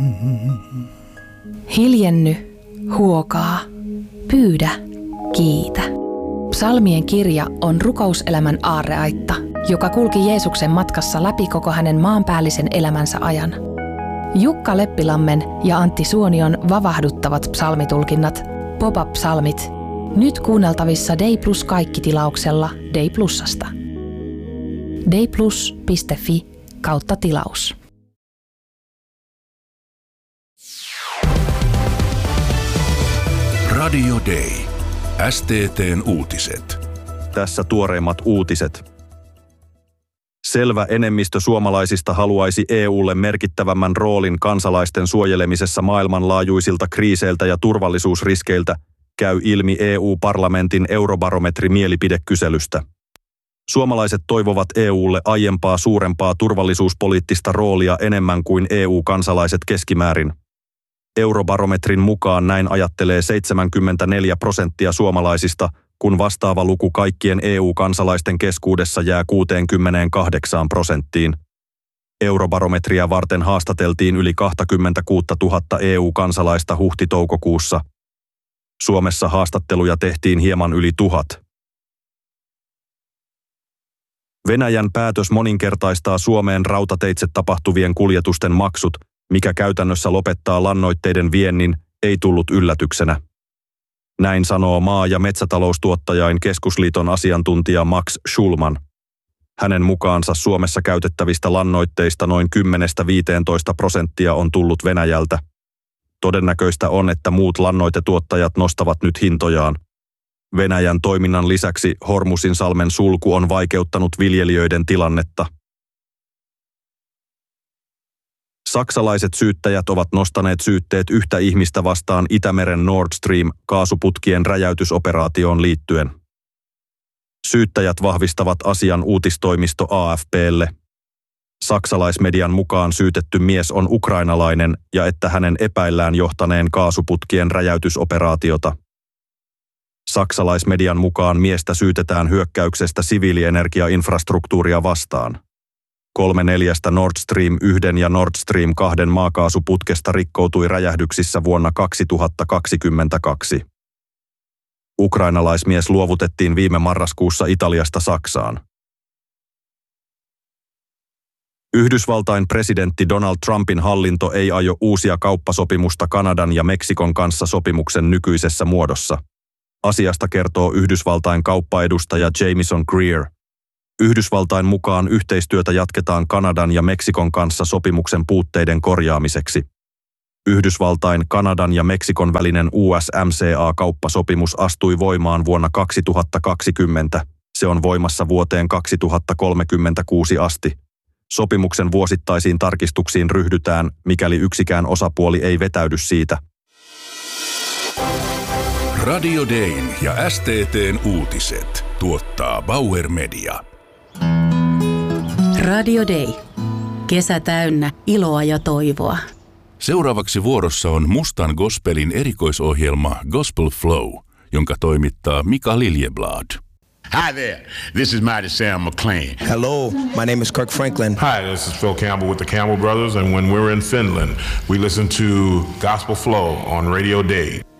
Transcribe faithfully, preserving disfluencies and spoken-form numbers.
Hiljenny, huokaa, pyydä, kiitä. Psalmien kirja on rukouselämän aarreaitta, joka kulki Jeesuksen matkassa läpi koko hänen maanpäällisen elämänsä ajan. Jukka Leppilammen ja Antti Suonion vavahduttavat psalmitulkinnat, Pop-up-psalmit, nyt kuunneltavissa Day Plus kaikki-tilauksella Day Plusasta. dayplus piste fi kautta tilaus. Radio Day. S T T:n uutiset. Tässä tuoreimmat uutiset. Selvä enemmistö suomalaisista haluaisi E U:lle merkittävämmän roolin kansalaisten suojelemisessa maailmanlaajuisilta kriiseiltä ja turvallisuusriskeiltä, käy ilmi E U-parlamentin eurobarometri-mielipidekyselystä. Suomalaiset toivovat E U:lle aiempaa suurempaa turvallisuuspoliittista roolia enemmän kuin E U-kansalaiset keskimäärin. Eurobarometrin mukaan näin ajattelee seitsemänkymmentäneljä prosenttia suomalaisista, kun vastaava luku kaikkien E U-kansalaisten keskuudessa jää kuusikymmentäkahdeksan prosenttiin. Eurobarometria varten haastateltiin yli kaksikymmentäkuusituhatta E U-kansalaista huhti-toukokuussa. Suomessa haastatteluja tehtiin hieman yli tuhat. Venäjän päätös moninkertaistaa Suomeen rautateitse tapahtuvien kuljetusten maksut, mikä käytännössä lopettaa lannoitteiden viennin, ei tullut yllätyksenä. Näin sanoo maa- ja metsätaloustuottajain keskusliiton asiantuntija Max Schulman. Hänen mukaansa Suomessa käytettävistä lannoitteista noin kymmenestä viiteentoista prosenttia on tullut Venäjältä. Todennäköistä on, että muut lannoitetuottajat nostavat nyt hintojaan. Venäjän toiminnan lisäksi Hormuzinsalmen sulku on vaikeuttanut viljelijöiden tilannetta. Saksalaiset syyttäjät ovat nostaneet syytteet yhtä ihmistä vastaan Itämeren Nord Stream-kaasuputkien räjäytysoperaatioon liittyen. Syyttäjät vahvistavat asian uutistoimisto A F P:lle. Saksalaismedian mukaan syytetty mies on ukrainalainen ja että hänen epäillään johtaneen kaasuputkien räjäytysoperaatiota. Saksalaismedian mukaan miestä syytetään hyökkäyksestä siviilienergiainfrastruktuuria vastaan. Kolme neljästä Nord Stream yksi ja Nord Stream kaksi maakaasuputkesta rikkoutui räjähdyksissä vuonna kaksituhattakaksikymmentäkaksi. Ukrainalaismies luovutettiin viime marraskuussa Italiasta Saksaan. Yhdysvaltain presidentti Donald Trumpin hallinto ei aio uusia kauppasopimusta Kanadan ja Meksikon kanssa sopimuksen nykyisessä muodossa. Asiasta kertoo Yhdysvaltain kauppaedustaja Jamieson Greer. Yhdysvaltain mukaan yhteistyötä jatketaan Kanadan ja Meksikon kanssa sopimuksen puutteiden korjaamiseksi. Yhdysvaltain, Kanadan ja Meksikon välinen U S M C A-kauppasopimus astui voimaan vuonna kaksituhattakaksikymmentä. Se on voimassa vuoteen kaksituhattakolmekymmentäkuusi asti. Sopimuksen vuosittaisiin tarkistuksiin ryhdytään, mikäli yksikään osapuoli ei vetäydy siitä. Radio Dayn ja S T T:n uutiset tuottaa Bauer Media. Radio Day. Kesä täynnä iloa ja toivoa. Seuraavaksi vuorossa on Mustan Gospelin erikoisohjelma Gospel Flow, jonka toimittaa Mika Liljeblad. Hi there, this is Mighty Sam McLean. Hello, my name is Kirk Franklin. Hi, this is Phil Campbell with the Campbell Brothers, and when we're in Finland, we listen to Gospel Flow on Radio Day.